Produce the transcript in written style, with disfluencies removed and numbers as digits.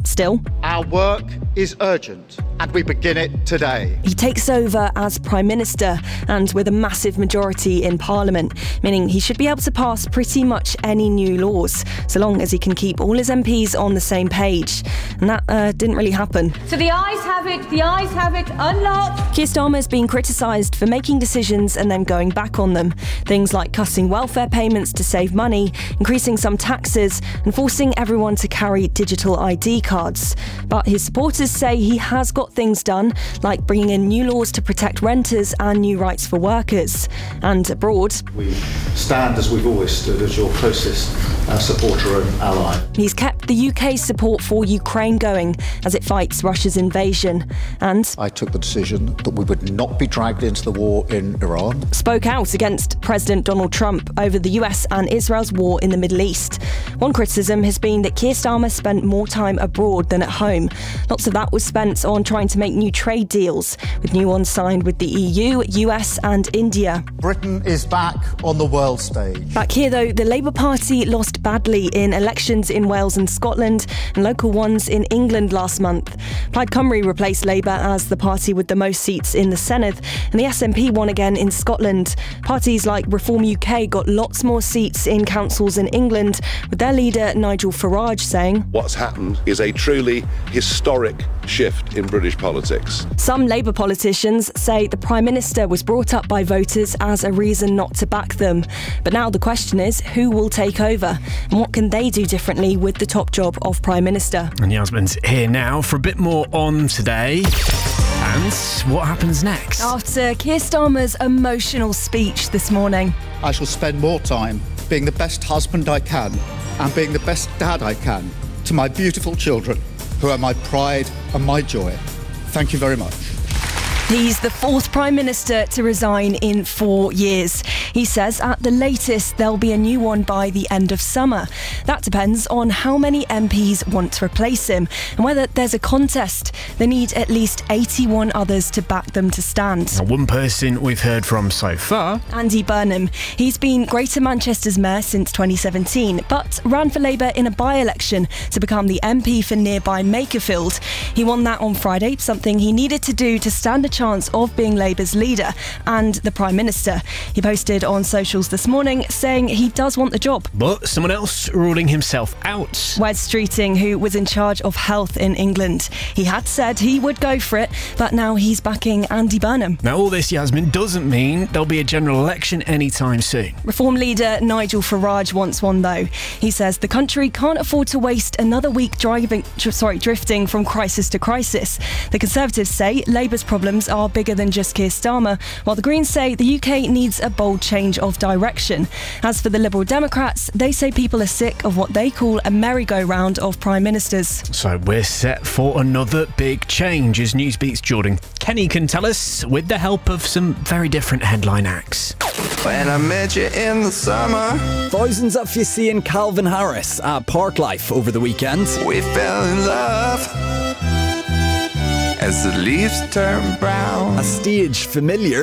Still, our work is urgent, and we begin it today. he takes over as Prime Minister and with a massive majority in Parliament, meaning he should be able to pass pretty much any new laws, so long as he can keep all his MPs on the same page. And that didn't really happen. So the ayes have it, unlocked. Keir Starmer's been criticised for making decisions and then going back on them. Things like cutting welfare payments to save money, increasing some taxes, and forcing everyone to carry digital ID cards. But his supporters say he has got things done, like bringing in new laws to protect renters and new rights for workers. And abroad, we stand, as we've always stood, as your closest supporter and ally. He's kept the UK's support for Ukraine going as it fights Russia's invasion. And I took the decision that we would not be dragged into the war in Iran. Spoke out against President Donald Trump over the US and Israel's war in the Middle East. One criticism has been that Keir Starmer spent more time abroad than at home. Lots of that was spent on trying to make new trade deals, with new ones signed with the EU, US and India. Britain is back on the world stage. Back here though, the Labour Party lost badly in elections in Wales and Scotland and local ones in England last month. Plaid Cymru replaced Labour as the party with the most seats in the Senedd, and the SNP won again in Scotland. Parties like Reform UK got lots more seats in councils in England, with their leader Nigel Farage saying, "What's happened is a truly historic shift in British politics." Some Labour politicians say the Prime Minister was brought up by voters as a reason not to back them. But now the question is, who will take over? And what can they do differently with the top job of Prime Minister? And Yasmin's here now for a bit more on today. And what happens next? After Keir Starmer's emotional speech this morning. I shall spend more time being the best husband I can and being the best dad I can to my beautiful children, who are my pride and my joy. Thank you very much. He's the fourth Prime Minister to resign in 4 years. He says at the latest there'll be a new one by the end of summer. That depends on how many MPs want to replace him and whether there's a contest. They need at least 81 others to back them to stand. Now, one person we've heard from so far, Andy Burnham. He's been Greater Manchester's mayor since 2017, but ran for Labour in a by-election to become the MP for nearby Makerfield. He won that on Friday, something he needed to do to stand a chance of being Labour's leader and the Prime Minister. He posted on socials this morning saying he does want the job. but someone else ruling himself out. Wes Streeting, who was in charge of health in England. He had said he would go for it, but now he's backing Andy Burnham. Now, all this, Yasmin, doesn't mean there'll be a general election anytime soon. Reform leader Nigel Farage wants one though. He says the country can't afford to waste another week drifting from crisis to crisis. The Conservatives say Labour's problems are bigger than just Keir Starmer, while the Greens say the UK needs a bold change of direction. As for the Liberal Democrats, they say people are sick of what they call a merry-go-round of Prime Ministers. So we're set for another big change, as Newsbeat's Jordan Kenny can tell us, with the help of some very different headline acts. When I met you in the summer, thousands of you seeing Calvin Harris at Parklife over the weekend. we fell in love as the leaves turn brown. A stage familiar